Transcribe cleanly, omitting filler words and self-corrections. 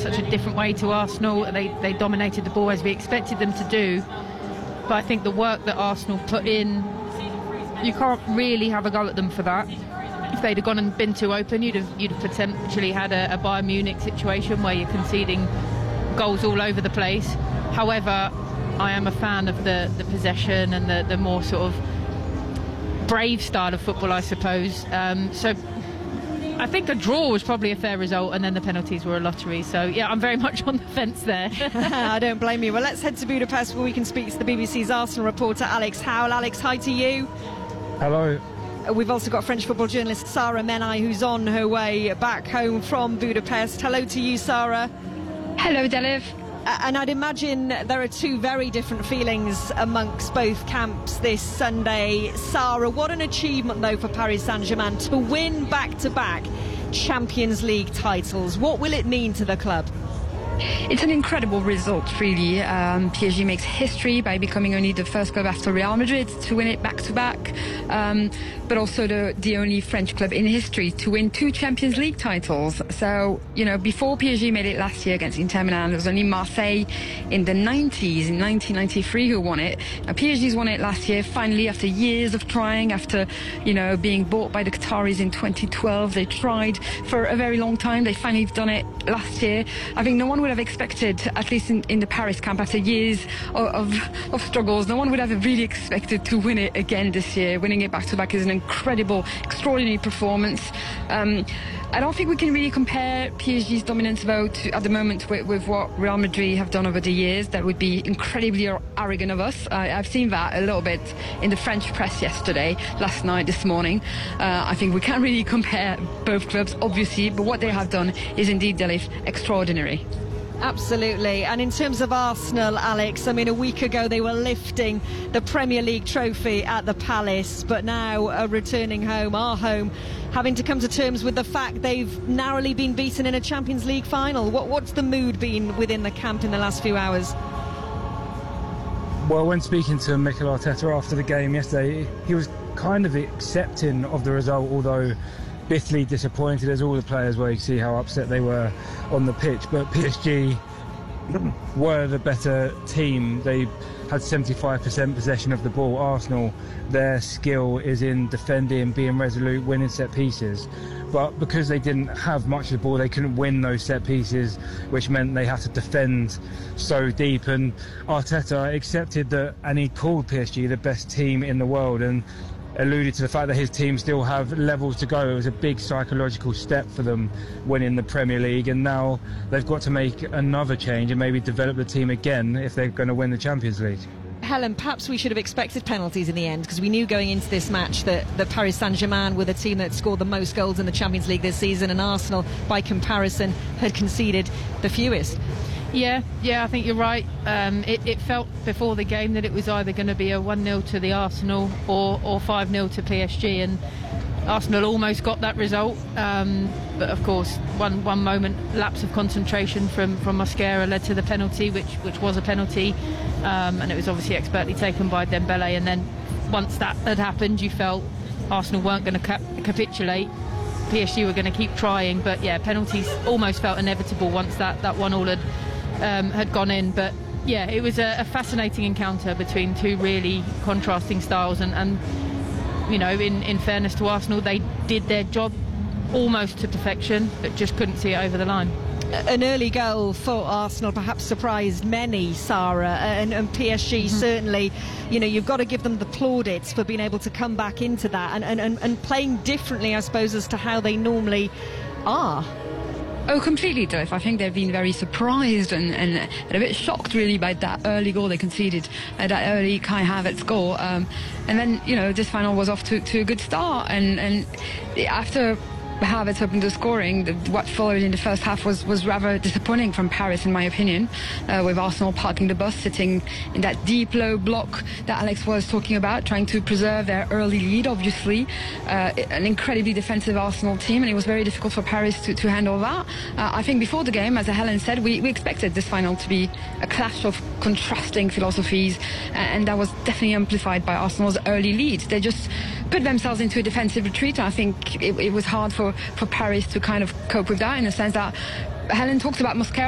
such a different way to Arsenal. They dominated the ball as we expected them to do. But I think the work that Arsenal put in, you can't really have a go at them for that. If they'd have gone and been too open, you'd have potentially had a Bayern Munich situation where you're conceding goals all over the place. However, I am a fan of the possession and the more sort of brave style of football, I suppose. So I think a draw was probably a fair result, and then the penalties were a lottery. So yeah, I'm very much on the fence there. I don't blame you. Well, let's head to Budapest where we can speak to the BBC's Arsenal reporter Alex Howell. Alex, hi to you. Hello. We've also got French football journalist Sarah Menai, who's on her way back home from Budapest. Hello to you, Sarah. Hello, Deliv. And I'd imagine there are two very different feelings amongst both camps this Sunday. Sarah, what an achievement, though, for Paris Saint-Germain to win back-to-back Champions League titles. What will it mean to the club? It's an incredible result, really. PSG makes history by becoming only the first club after Real Madrid to win it back-to-back, but also the only French club in history to win 2 Champions League titles. So, you know, before PSG made it last year against Inter Milan, it was only Marseille in the 90s, in 1993, who won it. Now, PSG's won it last year, finally, after years of trying, after, you know, being bought by the Qataris in 2012. They tried for a very long time. They finally done it last year. I think no one would have expected, at least in the Paris camp, after years of struggles, no one would have really expected to win it again this year. Winning it back-to-back is an incredible, extraordinary performance. I don't think we can really compare PSG's dominance vote at the moment with what Real Madrid have done over the years. That would be incredibly arrogant of us. I've seen that a little bit in the French press yesterday, last night, this morning. I think we can't really compare both clubs, obviously, but what they have done is indeed, Delif, extraordinary. Absolutely. And in terms of Arsenal, Alex, I mean, a week ago they were lifting the Premier League trophy at the Palace, but now returning home, our home, having to come to terms with the fact they've narrowly been beaten in a Champions League final. What's the mood been within the camp in the last few hours? Well, when speaking to Mikel Arteta after the game yesterday, he was kind of accepting of the result, although bitterly disappointed, as all the players were. You see how upset they were on the pitch. But PSG were the better team. They had 75% possession of the ball. Arsenal, their skill is in defending, being resolute, winning set pieces. But because they didn't have much of the ball, they couldn't win those set pieces, which meant they had to defend so deep. And Arteta accepted that, and he called PSG the best team in the world, and alluded to the fact that his team still have levels to go. It was a big psychological step for them winning the Premier League, and now they've got to make another change and maybe develop the team again if they're going to win the Champions League. Helen, perhaps we should have expected penalties in the end, because we knew going into this match that Paris Saint-Germain were the team that scored the most goals in the Champions League this season, and Arsenal, by comparison, had conceded the fewest. Yeah, I think you're right. It felt before the game that it was either going to be a 1-0 to the Arsenal or 5-0 to PSG, and Arsenal almost got that result. But of course, one moment lapse of concentration from Mosquera led to the penalty, which was a penalty, and it was obviously expertly taken by Dembele. And then once that had happened, you felt Arsenal weren't going to capitulate. PSG were going to keep trying, but yeah, penalties almost felt inevitable once that 1-1 had gone in. But yeah, it was a fascinating encounter between two really contrasting styles, and you know, in fairness to Arsenal, they did their job almost to perfection, but just couldn't see it over the line. An early goal for Arsenal perhaps surprised many, Sarah, and PSG certainly. You know, you've got to give them the plaudits for being able to come back into that and playing differently, I suppose, as to how they normally are. Oh, completely, Dave. I think they've been very surprised and a bit shocked, really, by that early goal they conceded, that early Kai Havertz goal. And then, you know, this final was off to a good start. And after Havertz opened the scoring, what followed in the first half was rather disappointing from Paris, in my opinion, with Arsenal parking the bus, sitting in that deep low block that Alex was talking about, trying to preserve their early lead, obviously. An incredibly defensive Arsenal team, and it was very difficult for Paris to handle that. I think before the game, as Helen said, we expected this final to be a clash of contrasting philosophies, and that was definitely amplified by Arsenal's early lead. They just put themselves into a defensive retreat, and I think it was hard for Paris to kind of cope with that, in the sense that Helen talks about Mosquera